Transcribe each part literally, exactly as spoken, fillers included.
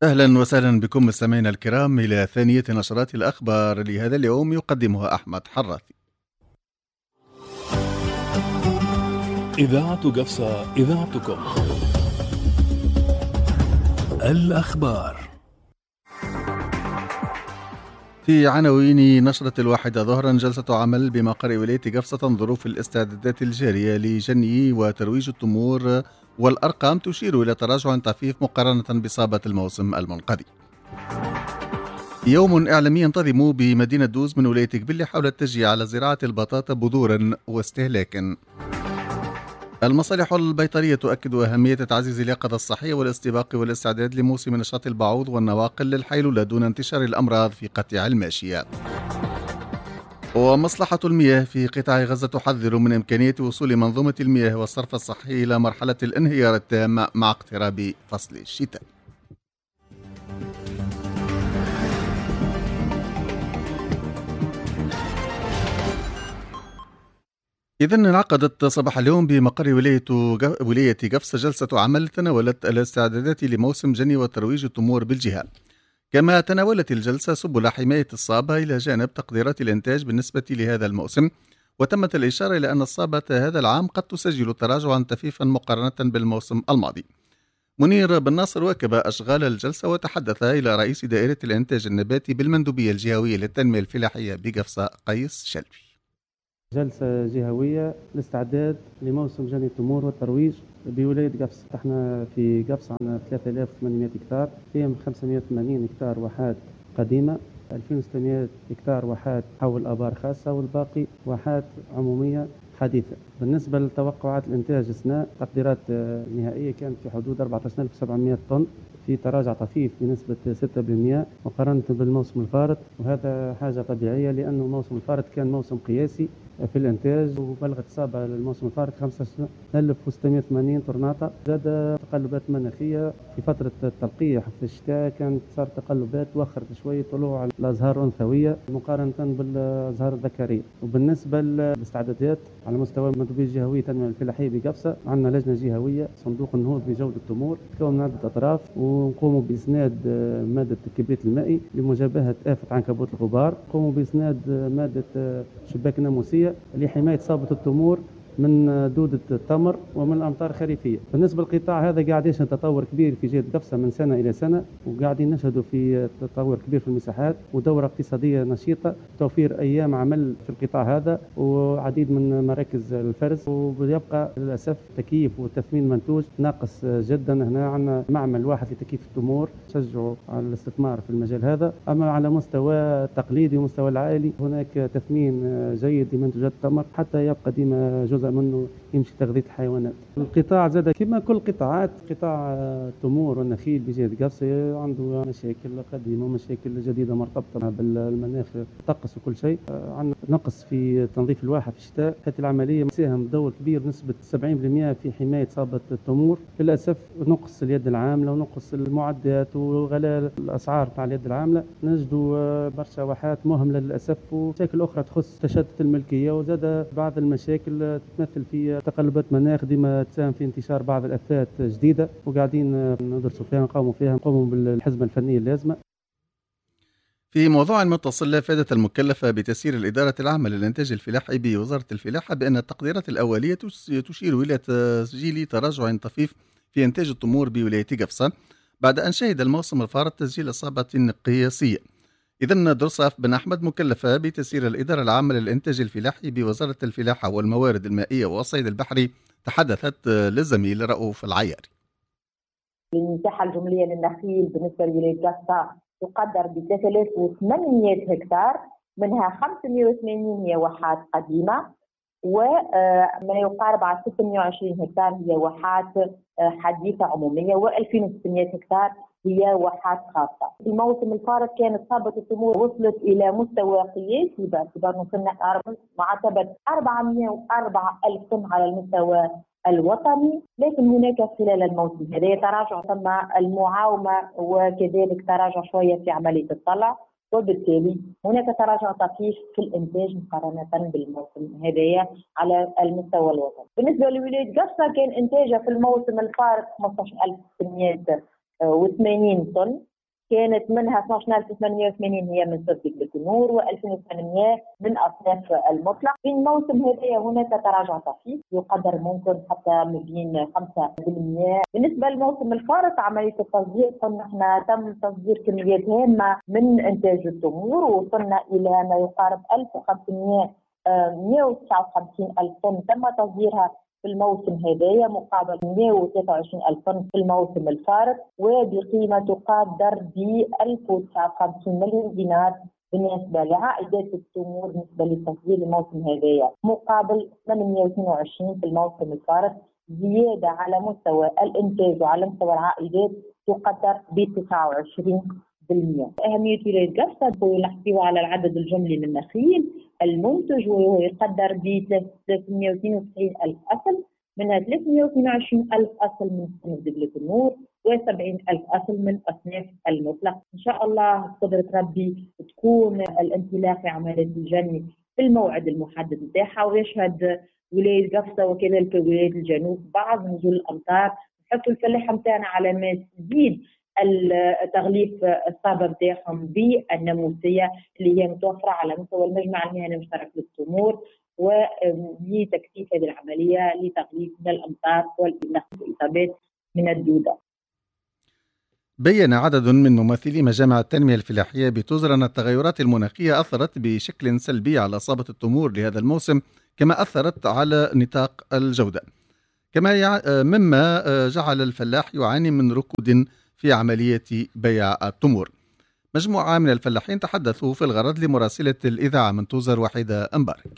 أهلا وسهلا بكم مستمعينا الكرام إلى ثانية نشرات الأخبار لهذا اليوم، يقدمها أحمد حراثي. إذاعة قفصة، إذاعتكم. الأخبار في عناوين نشرة الواحدة ظهرا: جلسة عمل بمقر ولاية قفصة، ظروف الاستعدادات الجارية لجني وترويج التمور والأرقام تشير إلى تراجع طفيف مقارنة بإصابة الموسم المنقضي. يوم إعلامي ينتظم بمدينة دوز من ولاية قبلي حول التشجيع على زراعة البطاطا بذورا واستهلاكا. المصالح البيطرية تؤكد أهمية تعزيز اليقظة الصحية والاستباق والاستعداد لموسم نشاط البعوض والنواقل للحيلولة دون انتشار الأمراض في قطيع الماشية. ومصلحة المياه في قطاع غزة تحذر من إمكانية وصول منظومة المياه والصرف الصحي إلى مرحلة الانهيار التام مع اقتراب فصل الشتاء. إذن انعقدت صباح اليوم بمقر ولاية ولاية قفصة جلسة عمل تناولت الاستعدادات لموسم جني وترويج التمور بالجهة، كما تناولت الجلسة سبل حماية الصابة إلى جانب تقديرات الإنتاج بالنسبة لهذا الموسم. وتمت الإشارة إلى أن الصابة هذا العام قد تسجل تراجعا طفيفا مقارنة بالموسم الماضي. منير بن ناصر واكب أشغال الجلسة وتحدث إلى رئيس دائرة الإنتاج النباتي بالمندوبية الجهوية للتنمية الفلاحية بقفصة قيس شلبي. جلسة جهوية للاستعداد لموسم جني التمور والترويج بولاية قفص. احنا في قفص عندنا ثلاثة آلاف وثمانمائة هكتار، فيهم خمسمائة وثمانين هكتار واحات قديمة، ألفين وستمائة هكتار واحات حول آبار خاصة، والباقي واحات عمومية حديثة. بالنسبة لتوقعات الإنتاج السنة، تقديرات نهائية كانت في حدود أربعة عشر ألف وسبعمائة طن، في تراجع طفيف بنسبة ستة بالمئة مقارنة بالموسم الفارط، وهذا حاجة طبيعية لأنه الموسم الفارط كان موسم قياسي في الإنتاج، وبلغت إصابة للموسم الفارط خمسة عشر ألف وستمائة وثمانين طرناطة. زاد تقلبات مناخية في فترة التلقيح في الشتاء، كانت صار تقلبات وخرت شوية طلوع الأزهار الأنثوية مقارنة بالأزهار الذكرية. وبالنسبة للاستعدادات على مستوى المندوبية الجهوية التنمية الفلاحية بقفصة، عندنا لجنة جهوية صندوق النهوض بجودة التمور تكون من عدة أطراف، ونقوموا بإسناد مادة الكبريت المائي لمجابهة آفة عنكبوت الغبار، نقوموا بإسناد مادة شباك ناموسية لحماية إصابة التمور من دودة التمر ومن الأمطار الخريفية. بالنسبة للقطاع هذا قاعد يشهد تطور كبير في جهة قفصة من سنة إلى سنة، وقاعدين نشهدوا في تطور كبير في المساحات ودورة اقتصادية نشيطة، توفير أيام عمل في القطاع هذا وعديد من مراكز الفرز. ويبقى للأسف تكييف وتثمين منتوج ناقص جدا. هنا عندنا معمل واحد لتكييف التمور، شجعوا على الاستثمار في المجال هذا. أما على مستوى التقليدي ومستوى العائلي، هناك تثمين جيد لمنتوجات التمر حتى يبقى ديما جزء منه يمشي تغذية الحيوانات. القطاع زاد كما كل قطاعات، قطاع التمور والنخيل بجهة قفصة عنده مشاكل قديمة ومشاكل جديدة مرتبطة بالمناخ، الطقس وكل شيء. عندنا نقص في تنظيف الواحة في الشتاء، كانت العملية مساهم دور كبير نسبة سبعين بالمئة في حماية إصابة التمور. للأسف نقص اليد العاملة ونقص المعدات وغلاء الأسعار تاع اليد العاملة، نجدوا برشا واحات مهملة للأسف، ومشاكل أخرى تخص تشتت الملكية، وزاد بعض المشاكل تتمثل في تقلبات مناخ ديما تساهم في انتشار بعض الآفات جديدة، وقاعدين ندرسوا فيها نقوموا فيها نقوموا بالحزمة الفنية اللازمة. في موضوع متصل، أفادت المكلفة بتسيير الإدارة العامة للإنتاج الفلاحي بوزارة الفلاحة بأن التقديرات الأولية تشير إلى تسجيل تراجع طفيف في إنتاج التمور بولاية قفصة بعد أن شهد الموسم الفارط تسجيل إصابة قياسية. إذن درصاف بن أحمد مكلفة بتسيير الإدارة العامة للإنتاج الفلاحي بوزارة الفلاحة والموارد المائية والصيد البحري تحدثت للزميل رؤوف العياري. المساحة الجملية للنخيل بالنسبة لولاية قفصة تقدر ب ثلاثة آلاف وثمانمائة هكتار، منها خمسمائة وثمانين هي واحات قديمة، وما يقارب على ستمائة وعشرين هكتار هي واحات حديثة عمومية، و2600 هكتار هي واحات خاصة. في الموسم الفارط كانت إصابة التمور وصلت إلى مستوى قياسي باعتبار وصلنا معتبر أربعمائة وأربعة ألف طن على المستوى الوطني، لكن هناك خلال الموسم هذا تراجع ثم المعاومة وكذلك تراجع شوية في عملية الطلع، وبالتالي هناك تراجع طفيف في الإنتاج مقارنة بالموسم هذايا على المستوى الوطني. بالنسبة لولاية قفصة كان إنتاجها في الموسم الفارط خمسة عشر ألف وستمائة وثمانين طن، كانت منها اثناش ألف وثمانمائة وثمانين هي من صرف دجلة النور وألفين وثمانمائة من أصناف المطلق. في الموسم هذا هناك تراجع طفيف يقدر ممكن حتى ما بين خمسة بالمئة. بالنسبة للموسم الفارط عملية التصدير قلنا احنا تم تصدير كميات هامة من إنتاج التمور ووصلنا إلى ما يقارب ألف وخمسمائة مئة وتسعة وخمسين ألف طن تم تصديرها في الموسم هذايا مقابل مئة وثلاثة وعشرين ألف طن في الموسم الفارط وبقيمة تقدر ب ألف وتسعة وخمسين مليون دينار بالنسبة لعائدات التمور بالنسبة للتصدير الموسم هذايا مقابل ثمانمائة واثنين وعشرين في الموسم الفارط، زيادة على مستوى الإنتاج وعلى مستوى العائدات تقدر ب تسعة وعشرين بالمئة. أهمية ولاية قفصة هو يحتوي على العدد الجملي من النخيل المنتج وهو يقدر ب ثلاثمائة واثنين وتسعين ألف أصل، منها ثلاثمائة واثنين وعشرين ألف أصل من صنف دجلة النور وسبعين ألف أصل من أصناف المطلق. إن شاء الله قدرة ربي تكون الانطلاق في عملية الجني في الموعد المحدد نتاعها ويشهد ولاية قفصة وكذلك ولاية الجنوب بعض نزول الأمطار نحطوا الفلاحة نتاعنا على ما تزيد التغليف الصابة نتاعهم بالناموسية اللي هي متوفرة على مستوى المجمع المهني المشترك للتمور ولتكثيف هذه العملية لتغليف من الأمطار والإصابات من الدودة. بين عدد من ممثلي مجامع التنمية الفلاحية بتوزر أن التغيرات المناخية أثرت بشكل سلبي على إصابة التمور لهذا الموسم كما أثرت على نطاق الجودة، كما يع... مما جعل الفلاح يعاني من ركود في عملية بيع التمور. مجموعة من الفلاحين تحدثوا في الغرض لمراسلة الإذاعة من توزر وحيدة أمبارك.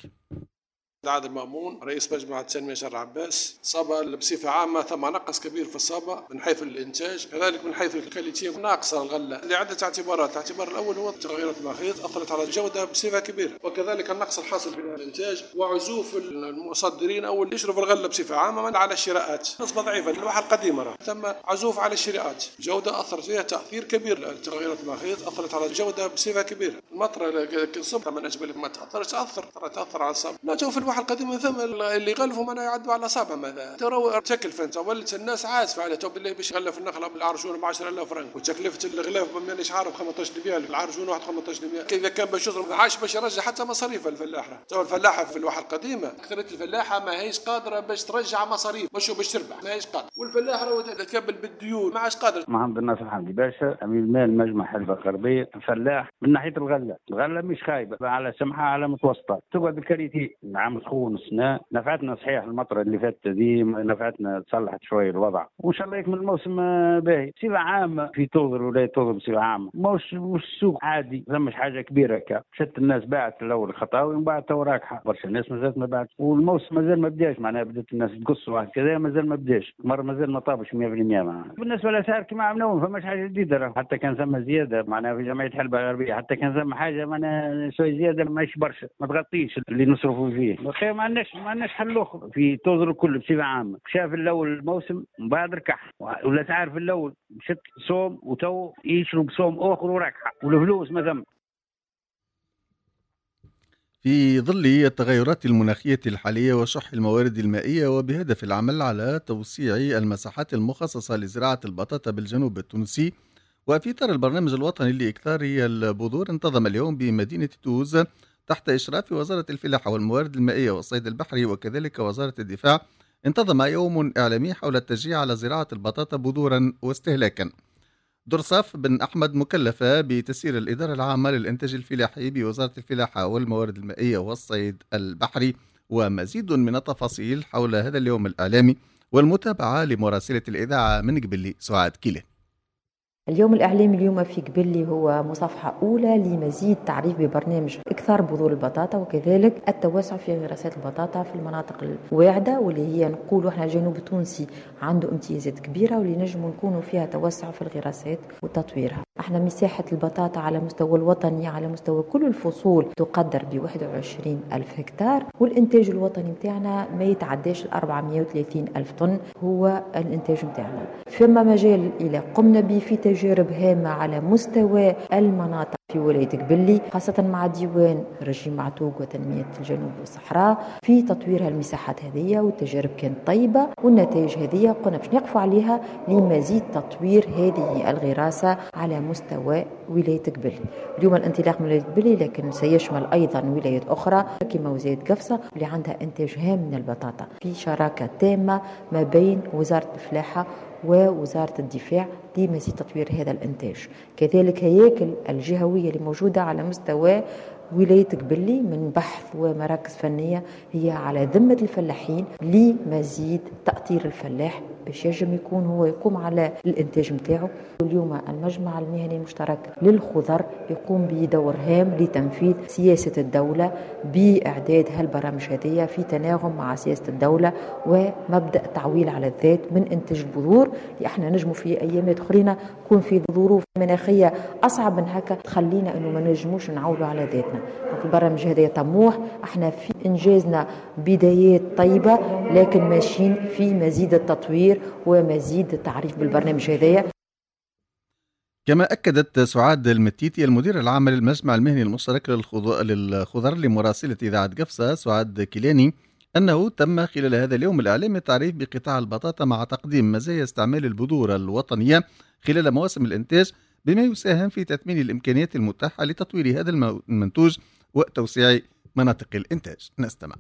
عادل مأمون رئيس مجمع التنمية شارع عباس. صابة بصفة عامة ثم نقص كبير في الصابة من حيث الإنتاج كذلك من حيث الكاليتي ناقصة الغلة لعدة اعتبارات. الاعتبار الأول هو تغيرات المناخية أثرت على الجودة بصفة كبيرة وكذلك النقص الحاصل في الإنتاج وعزوف المصدرين أو اللي يشرفوا الغلة بصفة عامة على الشراءات نسبة ضعيفة للواحة القديمة ثم عزوف على الشراءات. الجودة أثرت فيها تأثير كبير. التغيرات المناخية أثرت على الجودة بصفة كبيرة. المطر كصب من أجل ما تأثر تأثر تأثر على الصابة. لا شوف الواحة القديمة ثم اللي يغلفوا ما يعدوا على صابة ماذا ترى تكلفة انت ولت الناس عازفة على تو بالله باش يغلف النخلة بالعرجون ب عشرة آلاف فرنك وتكلفة الغلاف مانيش عارف خمسطاش دبيع العرجون واحد خمسطاش دبيع كذا كان باش يصرف عاش باش يرجع حتى مصاريف الفلاحة. تو الفلاحة في الواحة القديمة أكثرية الفلاحة ما هيش قادرة باش ترجع مصاريف باش باش تربح ما هيش قادرة والفلاحة راهو تكبل بالديون ما عادش قادر. محمد الناصر حمدي باشا أمين المال مجمع حلبة الغربية. فلاح من ناحية الغلة الغلة مش خايبة على سمحة على متوسطة تقعد الكريتي عام سخون السنة نفعتنا صحيح المطر اللي فاتت دي نفعتنا تصلحت شويه الوضع وان شاء الله يكمل الموسم باهي. بصفه عامه في توزر ولايه توزر بصفه عامه مش مش سوق عادي مش حاجه كبيره كا شت الناس باعت الاول الخطاوي ومن بعد تو راكحه برشا الناس مازالت ما باعت والموسم مازال ما بداش معناها بدات الناس تقص واحد كذا مازال ما بداش مره مازال ما طابش مئة بالمئة معناها. بالنسبه للاسعار كما عملوهم فماش حاجه جديده حتى كان ثم زياده معناها في جمعيه حلبة الغربيه حتى كان ثم حاجه معناها شويه زياده ماهيش برشا ما تغطيش اللي نصرفوا فيه ما عندناش ما عندناش حل اخر في توزر الكل بصفه عامه. شاف الاول الموسم من بعد ركح ولا تعرف الاول مشت صوم وتو يشرب صوم اخر وركح والفلوس ما ثم. في ظل التغيرات المناخية الحالية وشح الموارد المائية وبهدف العمل على توسيع المساحات المخصصة لزراعة البطاطا بالجنوب التونسي وفي إطار البرنامج الوطني لإكثار البذور انتظم اليوم بمدينة توز تحت إشراف وزارة الفلاحة والموارد المائية والصيد البحري وكذلك وزارة الدفاع انتظم يوم إعلامي حول التشجيع على زراعة البطاطا بذورا واستهلاكا. درصاف بن أحمد مكلفة بتسيير الإدارة العامة للإنتاج الفلاحي بوزارة الفلاحة والموارد المائية والصيد البحري ومزيد من التفاصيل حول هذا اليوم الإعلامي والمتابعة لمراسلة الإذاعة من قبلي سعاد كيلة. اليوم الإعلامي اليوم في قبلي هو مصافحة أولى لمزيد تعريف ببرنامج إكثار بذور البطاطا وكذلك التوسع في غراسات البطاطا في المناطق الواعدة واللي هي نقولوا احنا الجنوب التونسي عنده امتيازات كبيرة واللي نجموا نكونوا فيها توسع في الغراسات وتطويرها. احنا مساحة البطاطا على مستوى الوطني على مستوى كل الفصول تقدر ب واحد وعشرين ألف هكتار والإنتاج الوطني متاعنا ما يتعداش أربعمائة وثلاثين ألف طن هو الإنتاج متاعنا. فما مجال إلى قمنا به في تجارب هامة على مستوى المناطق في ولاية قبلي، خاصة مع ديوان رجيم معتوق وتنمية الجنوب والصحراء في تطوير هالمساحات هذه، والتجارب كانت طيبة والنتائج هذه قلنا باش نقفوا عليها لمزيد تطوير هذه الغراسة على مستوى ولاية قبلي. اليوم الانطلاق من ولاية قبلي لكن سيشمل أيضا ولايات أخرى كما ولاية قفصة اللي عندها إنتاج هام من البطاطا في شراكة تامة ما بين وزارة الفلاحة ووزارة الدفاع لمزيد تطوير هذا الإنتاج. كذلك هياكل الجهوية اللي موجودة على مستوى ولاية قبلي من بحث ومراكز فنية هي على ذمة الفلاحين لمزيد تأطير الفلاح باش يجم يكون هو يقوم على الإنتاج متاعه. اليوم المجمع المهني المشترك للخضر يقوم بدور هام لتنفيذ سياسة الدولة بإعداد هالبرامج هذه في تناغم مع سياسة الدولة ومبدأ تعويل على الذات من إنتاج البذور اللي احنا نجموا في أيامات أخرين يكون في ظروف مناخية أصعب من هكا تخلينا أنه ما نجموش نعولوا على ذاتنا. البرامج هذه طموح، احنا في إنجازنا بدايات طيبة لكن ماشيين في مزيد التطوير ومزيد التعريف بالبرنامج هذايا. كما أكدت سعاد المتيتي المدير العام للمجمع المهني المشترك للخضر لمراسلة إذاعة قفصة سعاد كيلاني أنه تم خلال هذا اليوم الإعلامي التعريف بقطاع البطاطا مع تقديم مزايا استعمال البذور الوطنية خلال مواسم الإنتاج بما يساهم في تثمين الإمكانيات المتاحة لتطوير هذا المنتوج وتوسيع مناطق الإنتاج. نستمع.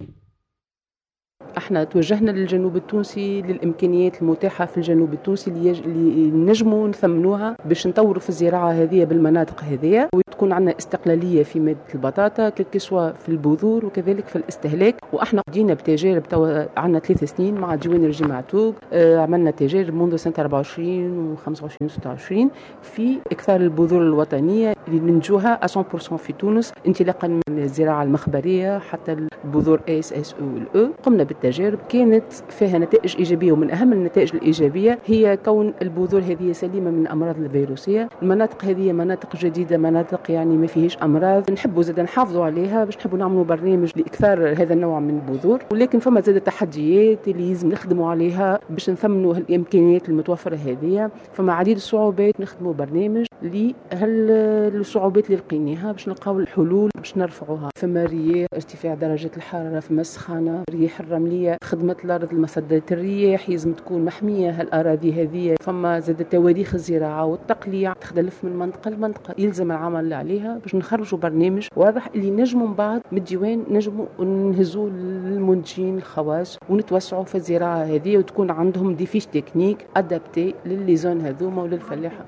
احنا توجهنا للجنوب التونسي للامكانيات المتاحه في الجنوب التونسي اللي, يج... اللي نجموا نثمنوها باش نطوروا في الزراعه هذه بالمناطق هذه وتكون عندنا استقلاليه في ماده البطاطا كسوا في البذور وكذلك في الاستهلاك. واحنا بدينا بتجارب تو عندنا ثلاث سنين مع ديوان رجيم معتوق. اه عملنا تجارب منذ سنه أربعة وعشرين وخمسة وعشرين وستة وعشرين في اكثار البذور الوطنيه اللي ننتجوها مية بالمية في تونس انطلاقا من الزراعه المخبريه حتى البذور اس اس او والاو. قمنا التجارب كانت فيها نتائج إيجابية، ومن أهم النتائج الإيجابية هي كون البذور هذه سليمة من الأمراض الفيروسية. المناطق هذه مناطق جديدة، مناطق يعني ما فيهش أمراض، نحبوا زاد نحافظوا عليها باش نحبوا نعملوا برنامج لإكثار هذا النوع من البذور. ولكن فما زاد تحديات اللي لازم نخدموا عليها باش نثمنوا الإمكانيات المتوفرة هذه. فما عديد الصعوبات نخدموا برنامج لهالصعوبات اللي لقيناها باش نلقاو الحلول باش نرفعوها. فما رياح، ارتفاع درجة الحرارة، فما سخانة، رياح الرملية، خدمة الأرض، المصدات الرياح لازم تكون محمية هالأراضي هذه. فما زاد تواريخ الزراعة والتقليع تختلف من منطقة لمنطقة، يلزم العمل عليها باش نخرجوا برنامج واضح اللي نجموا من بعد من الديوان نجموا نهزوا للمنتجين الخواص ونتوسعوا في الزراعة هذه وتكون عندهم دي فيش تكنيك أدابتي للزون هذوما وللفلاحة.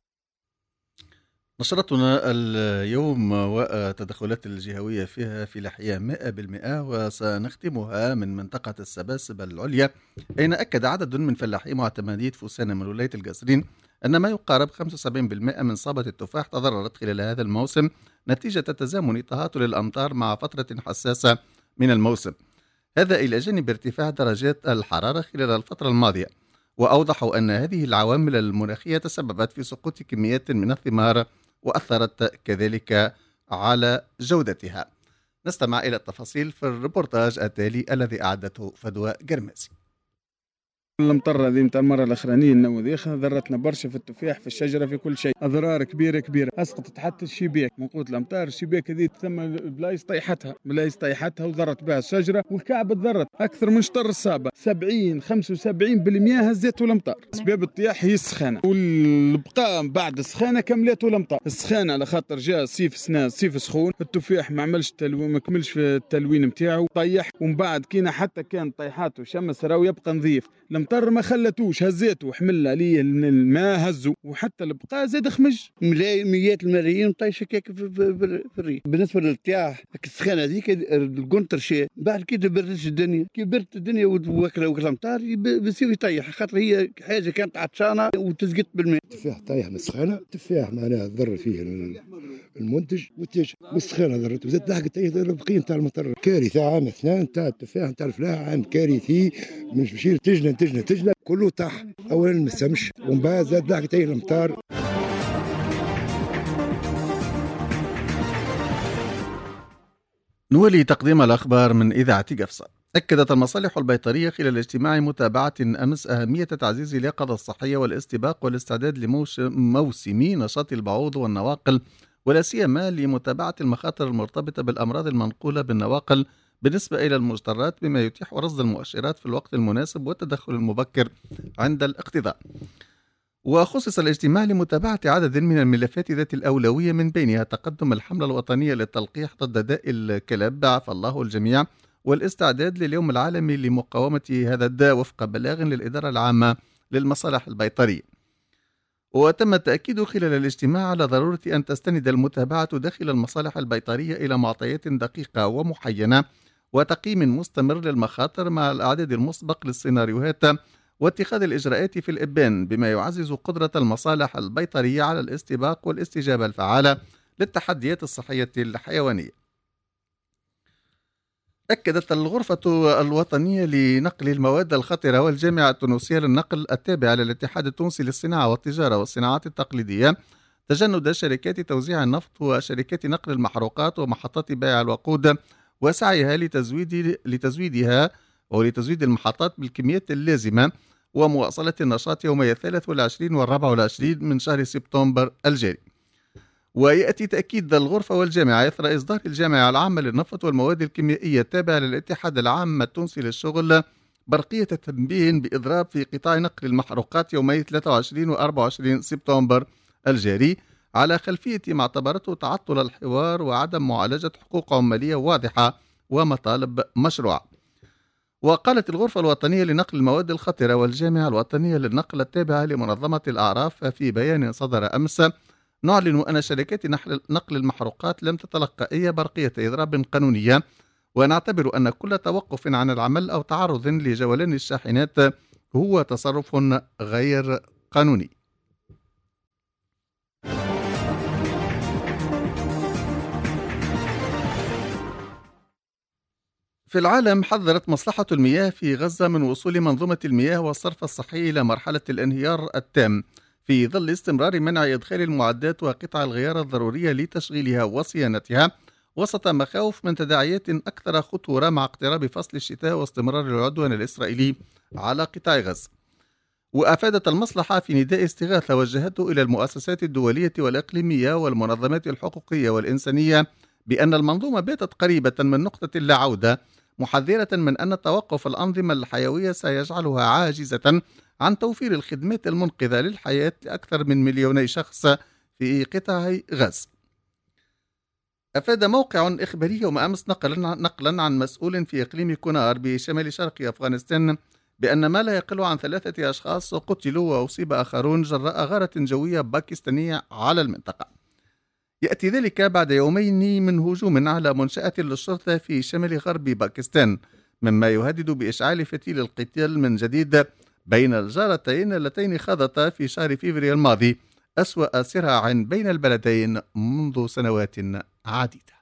نشرتنا اليوم والتدخلات الجهوية فيها في الأحياء مئة بالمئة، وسنختمها من منطقة السباسب العليا أين أكد عدد من فلاحي معتمدية فوسانة من ولاية القصرين أن ما يقارب خمسة وسبعين بالمئة من صابة التفاح تضررت خلال هذا الموسم نتيجة تزامن تهاطل الأمطار مع فترة حساسة من الموسم، هذا إلى جانب ارتفاع درجات الحرارة خلال الفترة الماضية. وأوضحوا أن هذه العوامل المناخية تسببت في سقوط كميات من الثمار وأثرت كذلك على جودتها. نستمع إلى التفاصيل في الريبورتاج التالي الذي أعدته فدوى قرمزي. الامطار هذه نتاع المره الاخرانيه النوذيخ ضرتنا برشا في التفاح في الشجره في كل شيء، اضرار كبيره كبيره، اسقطت حتى الشباك من قوه الامطار. الشباك هذه ثم بلايص طيحتها بلايص طيحتها وضرت بها الشجره والكعبه ضرت اكثر من شطر الصابه. سبعين خمسة وسبعين بالمئة هزته الامطار. اسباب الطياح هي السخانه والبقاء بعد السخانه كملته الامطار. السخانه على خاطر جاء صيف سنه صيف سخون، التفاح ما عملش تلوين ما كملش في التلوين نتاعو طيح، ومن بعد كينا حتى كان طيحاته شمس راهو يبقى نظيف. الامطار ما خلتوش هزيته وحمل عليه الماء هزه، وحتى البقاء زاد خمج مئات الملايين طايشه كيك في الريف. بالنسبه للطياح السخانه هذيك القنطر شيء بعد كده بردت الدنيا، كي بردت الدنيا وكلا وكلا الامطار بيصير يطيح خاطر هي حاجه كانت عطشانه وتسقط بالماء. التفاح طايح من السخانه، التفاح معناها ضر فيه المنتج والتاج، والسخانه ضرت وزاد لحقت البقيه نتاع المطر. كارثه عام اثنان نتاع التفاح نتاع الفلاحه عام كارثي، مش بشير تجنى تجنى تجنى كله طاح. اولا ما سمش ومن بعد زاد لحقت الامطار. نولي تقديم الأخبار من إذاعة قفصة. أكدت المصالح البيطرية خلال اجتماع متابعة أمس أهمية تعزيز اليقظة الصحية والاستباق والاستعداد لموسم نشاط البعوض والنواقل ولا سيما لمتابعة المخاطر المرتبطة بالأمراض المنقولة بالنواقل بالنسبة إلى المجترات، بما يتيح رصد المؤشرات في الوقت المناسب والتدخل المبكر عند الاقتضاء. وخصص الاجتماع لمتابعة عدد من الملفات ذات الأولوية، من بينها تقدم الحملة الوطنية للتلقيح ضد داء الكلاب عفى الله الجميع، والاستعداد لليوم العالمي لمقاومة هذا الداء وفق بلاغ للإدارة العامة للمصالح البيطرية. وتم التأكيد خلال الاجتماع على ضرورة أن تستند المتابعة داخل المصالح البيطرية إلى معطيات دقيقة ومحينة وتقييم مستمر للمخاطر مع الأعداد المسبق للسيناريوهات واتخاذ الإجراءات في الإبان، بما يعزز قدرة المصالح البيطرية على الاستباق والاستجابة الفعالة للتحديات الصحية الحيوانية. أكدت الغرفة الوطنية لنقل المواد الخطرة والجامعة التونسية للنقل التابعة للاتحاد التونسي للصناعة والتجارة والصناعات التقليدية تجند شركات توزيع النفط وشركات نقل المحروقات ومحطات بيع الوقود وسعيها لتزويد لتزويدها أو لتزويد المحطات بالكميات اللازمة ومواصلة النشاط يومي الثالث والعشرين والرابع والعشرين من شهر سبتمبر الجاري. ويأتي تأكيد الغرفة والجامعة إثر إصدار الجامعة العامة للنفط والمواد الكيميائية التابعة للاتحاد العام التونسي للشغل برقية تنبيه بإضراب في قطاع نقل المحروقات يومي ثلاثة وعشرين وأربعة وعشرين سبتمبر الجاري، على خلفية ما اعتبرته تعطل الحوار وعدم معالجة حقوق عمالية واضحة ومطالب مشروعة. وقالت الغرفة الوطنية لنقل المواد الخطرة والجامعة الوطنية للنقل التابعة لمنظمة الأعراف في بيان صدر أمس: نعلن أن شركات نقل المحروقات لم تتلقى أي برقية إضراب قانونية، ونعتبر أن كل توقف عن العمل أو تعرض لجولان الشاحنات هو تصرف غير قانوني. في العالم، حذرت مصلحة المياه في غزة من وصول منظومة المياه والصرف الصحي إلى مرحلة الانهيار التام، في ظل استمرار منع إدخال المعدات وقطع الغيار الضرورية لتشغيلها وصيانتها، وسط مخاوف من تداعيات أكثر خطورة مع اقتراب فصل الشتاء واستمرار العدوان الإسرائيلي على قطاع غزة. وأفادت المصلحة في نداء استغاثة وجهته إلى المؤسسات الدولية والإقليمية والمنظمات الحقوقية والإنسانية بأن المنظومة باتت قريبة من نقطة لا عودة، محذرة من أن توقف الأنظمة الحيوية سيجعلها عاجزة عن توفير الخدمات المنقذة للحياة لأكثر من مليوني شخص في قطاع غزة. أفاد موقع إخباري يوم أمس نقلا, نقلا عن مسؤول في إقليم كونار بشمال شرق أفغانستان بأن ما لا يقل عن ثلاثة أشخاص قتلوا وأصيب آخرون جراء غارة جوية باكستانية على المنطقة. يأتي ذلك بعد يومين من هجوم على منشأة للشرطة في شمال غرب باكستان، مما يهدد بإشعال فتيل القتال من جديد بين الجارتين اللتين خاضتا في شهر فبراير الماضي أسوأ صراع بين البلدين منذ سنوات عديدة.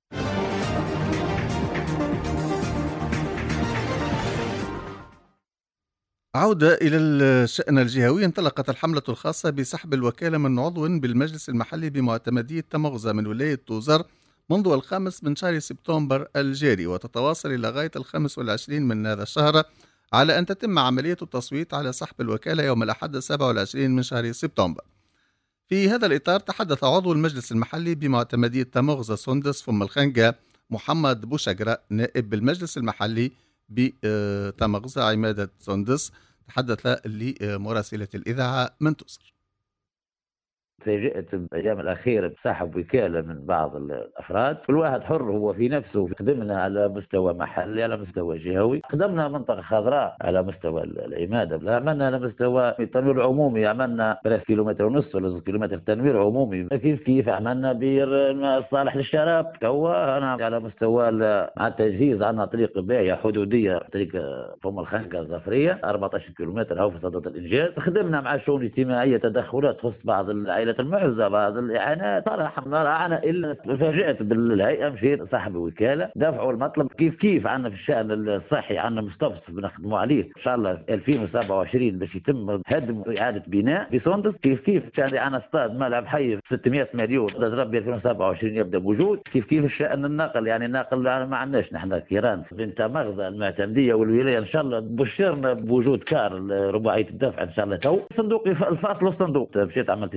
عودة إلى الشأن الجهوي. انطلقت الحملة الخاصة بسحب الوكالة من عضو بالمجلس المحلي بمعتمدية تمغزة من ولاية توزر منذ الخامس من شهر سبتمبر الجاري، وتتواصل إلى غاية الخامس والعشرين من هذا الشهر على أن تتم عملية التصويت على سحب الوكالة يوم الأحد السابع والعشرين من شهر سبتمبر. في هذا الإطار تحدث عضو المجلس المحلي بمعتمدية تمغزة سندس فم الخنجة محمد بوشجرة نائب المجلس المحلي بتمغزة عمادة سندس، تحدث لمراسلة الإذاعة من توزر. تفاجأت بالأيام الأخيرة بسحب وكالة من بعض الأفراد، كل واحد حر هو في نفسه. خدمنا على مستوى محلي، على مستوى جهوي، خدمنا منطقة خضراء على مستوى العمادة، عملنا على مستوى التنوير العمومي، عملنا ثلاثة كيلومتر ونص ولا كيلومتر تنوير عمومي. كيف كيف عملنا بير صالح للشراب، توا أنا على مستوى مع التجهيز عندنا طريق باهية حدودية، طريق فم الخنقة الظفرية أربعة عشر كيلومتر أو في صدد الإنجاز. خدمنا مع شؤون اجتماعية، تدخلات تخص بعض العائلات المعزة، بعض الإعانات. صراحة ما رأينا إلا تفاجأت بالهيئة، مشيت صاحب وكالة دفعوا المطلب. كيف كيف عندنا في الشأن الصحي عندنا مستوصف بنخدموا عليه إن شاء الله ألفين وسبعة وعشرين باش يتم هدم وإعادة بناء في سندس. كيف كيف كان عندنا استاد ملعب حي ستمائة مليون، ربي ألفين وسبعة وعشرين يبدأ بوجود. كيف كيف الشأن النقل، يعني النقل ما عندناش نحن كيران بنت مغزى المعتمدية والولاية إن شاء الله بشرنا بوجود كار رباعية الدفع إن شاء الله. تو صندوق الفاصل والصندوق مشيت عملت إجراءات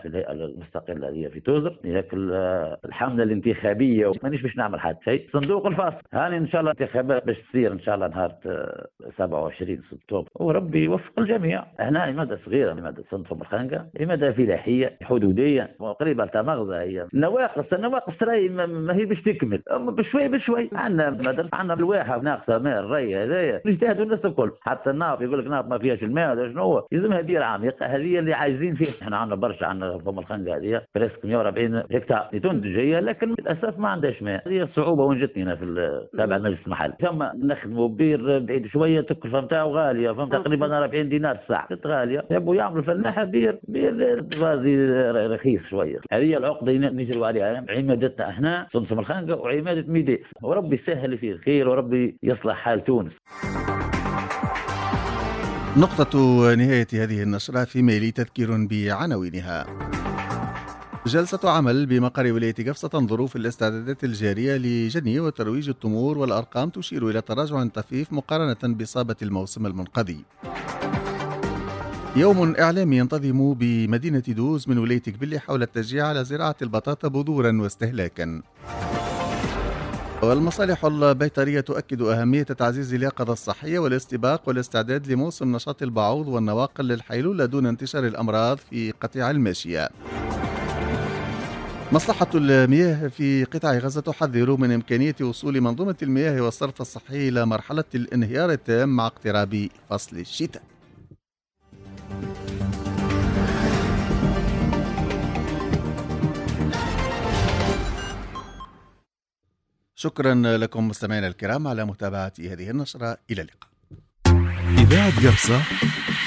الهيئة المستقلة هذه في توزر، لكن الحملة الانتخابية مانيش باش نعمل حتى شيء. صندوق الفاصل هاني ان شاء الله انتخابات باش تصير ان شاء الله نهار سبعة وعشرين اكتوبر، وربي يوفق الجميع. احنا لماذا صغيرة، لماذا صندوق الخانقة، لماذا فلاحية حدودية قريبة تمغزة، هي النواقص النواقص راهي ما هي باش تكمل بشوي بشوي. عندنا مدرسة عندنا الواحة ناقصة ماء الري، هذايا نجتهدوا الناس الكل، حتى الناف يقول لك ناف ما فيهاش الماء هذا شنو هو، يلزمها دير عميقة، هذه اللي عايزين فيه. احنا عندنا برشا، عندنا فم الخنقة هذه بريسك مئة وأربعين هكتار تنتج هي، لكن للاسف ما عندهاش ماء. هذه الصعوبة وين جتني هنا في تابع مجلس المحل. ثم نخدموا بير بعيد شوية، التكلفة نتاعو غالية، فهم تقريبا أربعين دينار الساعة، غالية. يبوا يعملوا فلاحة بير بير غازي رخيص شوية. هذه العقدة نجروا عليها، عمادتنا احنا صنصم الخنقة وعمادة ميديس، وربي يسهل فيه الخير وربي يصلح حال تونس. نقطة نهاية هذه النشرة في ميلي تذكير بعناوينها. جلسة عمل بمقر ولاية قفصة تنظر في الاستعدادات الجارية لجني وترويج التمور، والأرقام تشير إلى تراجع طفيف مقارنة بإصابة الموسم المنقضي. يوم إعلامي ينتظم بمدينة دوز من ولاية قبلي حول التشجيع على زراعة البطاطا بذورا واستهلاكا. والمصالح البيطرية تؤكد أهمية تعزيز اليقظة الصحية والاستباق والاستعداد لموسم نشاط البعوض والنواقل للحيلولة دون انتشار الأمراض في قطيع الماشية. مصلحة المياه في قطاع غزة تحذر من إمكانية وصول منظومة المياه والصرف الصحي إلى مرحلة الانهيار التام مع اقتراب فصل الشتاء. شكرا لكم مستمعينا الكرام على متابعة هذه النشرة. إلى اللقاء. إذاعة قفصة